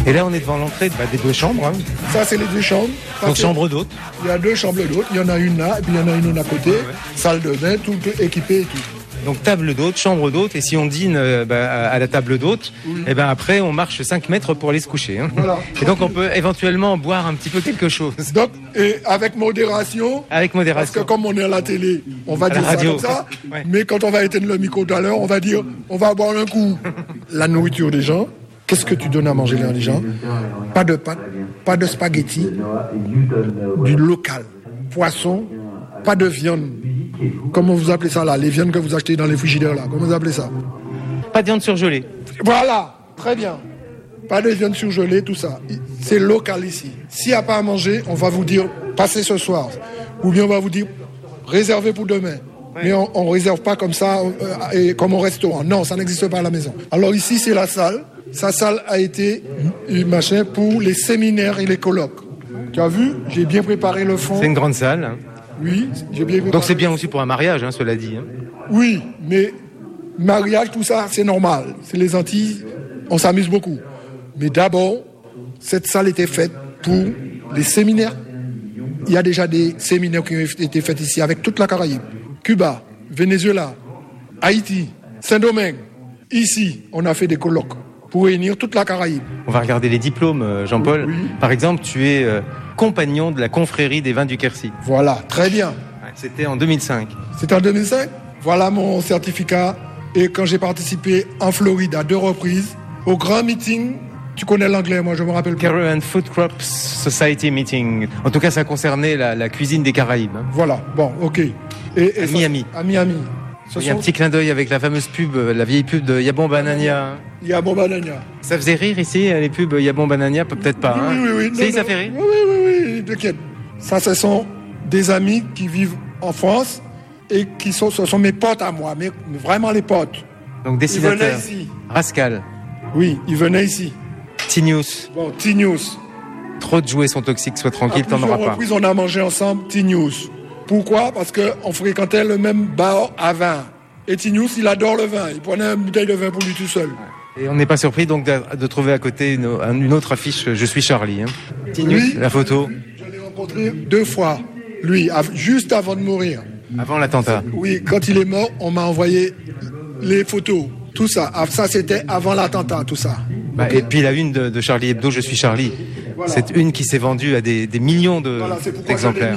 Et là, on est devant l'entrée des 2 chambres. Hein. Ça, c'est les 2 chambres. Donc, chambre d'hôte. Il y a 2 chambres d'hôte. Il y en a une là, et puis il y en a une à côté. Ouais. Salle de bain, tout équipé et tout. Donc, table d'hôte, chambre d'hôte. Et si on dîne à la table d'hôte, et après, on marche 5 mètres pour aller se coucher. Hein. Voilà. Et donc, on peut éventuellement boire un petit peu quelque chose. Donc, et avec modération. Avec modération. Parce que comme on est à la télé, on va dire ça comme ça. Ouais. Mais quand on va éteindre le micro tout à l'heure, on va dire, on va boire un coup. La nourriture des gens. Qu'est-ce que tu donnes à manger les gens? Pas de pâtes, pas de spaghettis, du local, poisson, pas de viande. Comment vous appelez ça là? Les viandes que vous achetez dans les frigidaires là, comment vous appelez ça? Pas de viande surgelée. Voilà, très bien. Pas de viande surgelée, tout ça. C'est local ici. S'il n'y a pas à manger, on va vous dire, passez ce soir. Ou bien on va vous dire, réservez pour demain. Mais on ne réserve pas comme ça, comme au restaurant. Non, ça n'existe pas à la maison. Alors ici, c'est la salle. Sa salle a été pour les séminaires et les colloques. Tu as vu? J'ai bien préparé le fond. C'est une grande salle. Oui, j'ai bien préparé. Donc c'est bien aussi pour un mariage, cela dit. Oui, mais mariage, tout ça, c'est normal. C'est les Antilles, on s'amuse beaucoup. Mais d'abord, cette salle était faite pour les séminaires. Il y a déjà des séminaires qui ont été faits ici avec toute la Caraïbe. Cuba, Venezuela, Haïti, Saint-Domingue. Ici, on a fait des colloques pour réunir toute la Caraïbe. On va regarder les diplômes, Jean-Paul. Oui. Par exemple, tu es compagnon de la confrérie des vins du Quercy. Voilà, très bien. C'était en 2005. C'était en 2005. Voilà mon certificat. Et quand j'ai participé en Floride à 2 reprises, au grand meeting, tu connais l'anglais, moi je me rappelle pas. Caribbean Food Crops Society Meeting. En tout cas, ça concernait la cuisine des Caraïbes. Voilà, bon, ok. Et à Miami. À Miami. Il y a un petit clin d'œil avec la fameuse pub, la vieille pub de Yabon Banania. Yabon Banania. Ça faisait rire ici, les pubs Yabon Banania, peut-être pas. Oui. Si, ça fait rire. Oui, t'inquiète. Ça, ce sont des amis qui vivent en France et ce sont mes potes à moi, mais vraiment les potes. Donc dessinateurs. Ils venaient ici. Rascal. Oui, ils venaient ici. T-News. Bon, T-News. Trop de jouets sont toxiques, sois tranquille, t'en auras pas. À plusieurs reprises, on a mangé ensemble T-News. Pourquoi? Parce qu'on fréquentait le même bar à vin. Et T-News, il adore le vin. Il prenait une bouteille de vin pour lui tout seul. Et on n'est pas surpris donc de trouver à côté une autre affiche « Je suis Charlie ». T-News, la photo. Je l'ai rencontré 2 fois, lui, juste avant de mourir. Avant l'attentat. Oui, quand il est mort, on m'a envoyé les photos. Tout ça. Ça, c'était avant l'attentat, tout ça. Et puis la une de Charlie Hebdo, « Je suis Charlie ». Voilà. C'est une qui s'est vendue à des millions d'exemplaires.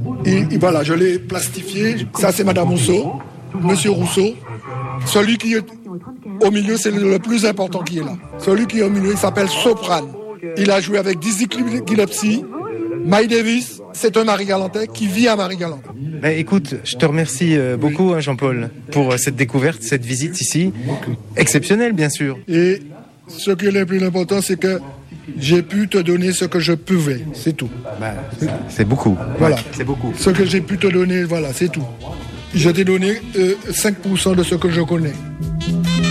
Voilà, je l'ai plastifié. Ça, c'est Madame Rousseau, Monsieur Rousseau. Celui qui est au milieu, c'est le plus important qui est là. Celui qui est au milieu, il s'appelle Soprane. Il a joué avec Dizzy Gillespie, Miles Davis. C'est un Marie-Galantais qui vit à Marie-Galante. Écoute, je te remercie beaucoup, Jean-Paul, pour cette découverte, cette visite ici. Exceptionnelle, bien sûr. Et ce qui est le plus important, c'est que j'ai pu te donner ce que je pouvais, c'est tout. C'est beaucoup. Voilà. C'est beaucoup. Ce que j'ai pu te donner, voilà, c'est tout. Je t'ai donné 5% de ce que je connais.